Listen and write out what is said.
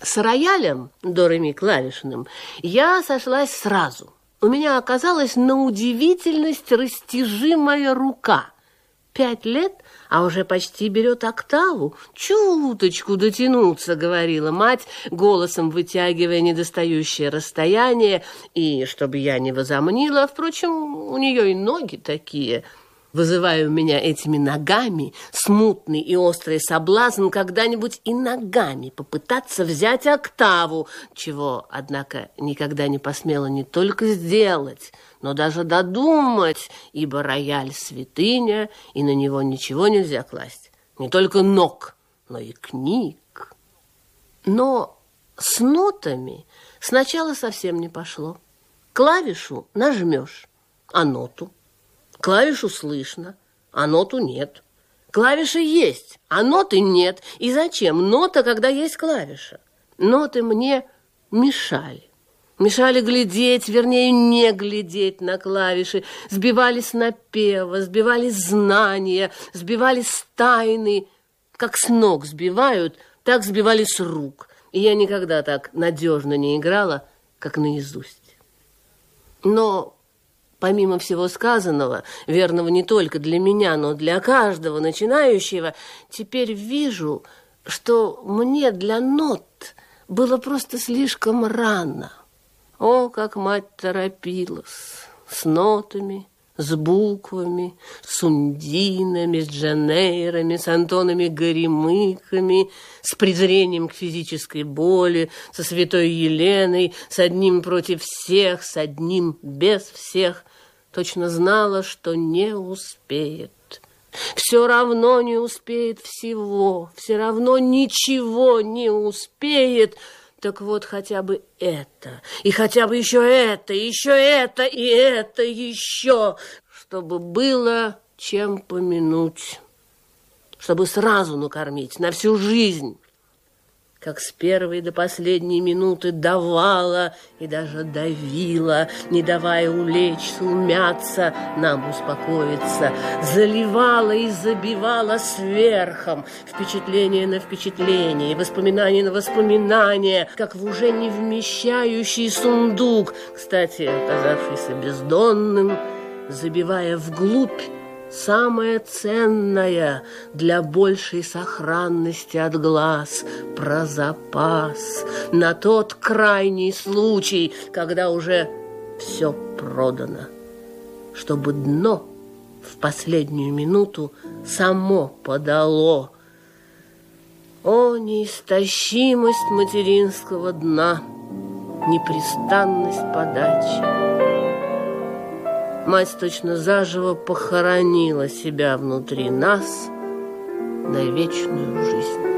С роялем, до-ре-ми клавишным, я сошлась сразу. У меня оказалась на удивительность растяжимая рука. 5 лет, а уже почти берет октаву. Чуточку дотянуться, говорила мать, голосом вытягивая недостающее расстояние. И, чтобы я не возомнила, впрочем, у нее и ноги такие, вызывая у меня этими ногами смутный и острый соблазн когда-нибудь и ногами попытаться взять октаву, чего, однако, никогда не посмела не только сделать, но даже додумать, ибо рояль святыня, и на него ничего нельзя класть, не только ног, но и книг. Но с нотами сначала совсем не пошло. Клавишу нажмешь, а ноту? Клавишу слышно, а ноту нет. Клавиши есть, а ноты нет. И зачем нота, когда есть клавиша? Ноты мне мешали. Мешали глядеть, вернее, не глядеть на клавиши. Сбивали с напева, сбивали знания, сбивали с тайны. Как с ног сбивают, так сбивали с рук. И я никогда так надежно не играла, как наизусть. Но помимо всего сказанного, верного не только для меня, но для каждого начинающего, теперь вижу, что мне для нот было просто слишком рано. О, как мать торопилась! С нотами, с буквами, с ундинами, с джанейрами, с антонами-горемыками, с презрением к физической боли, со святой Еленой, с одним против всех, с одним без всех. Точно знала, что не успеет. Все равно не успеет всего, все равно ничего не успеет. Так вот, хотя бы это, и хотя бы еще это, и это еще, чтобы было чем помянуть, чтобы сразу накормить на всю жизнь, как с первой до последней минуты давала и даже давила, не давая улечься, умяться, нам успокоиться, заливала и забивала сверхом, впечатление на впечатление, воспоминание на воспоминание, как в уже не вмещающий сундук, кстати, оказавшийся бездонным, забивая вглубь самое ценное для большей сохранности от глаз про запас на тот крайний случай, когда уже все продано, чтобы дно в последнюю минуту само подало. О, неистощимость материнского дна, непрестанность подачи! Мать точно заживо похоронила себя внутри нас на вечную жизнь.